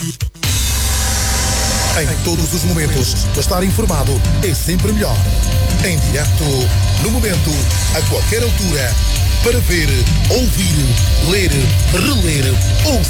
Em todos os momentos, estar informado é sempre melhor. Em direto, no momento, a qualquer altura, para ver, ouvir, ler, reler ou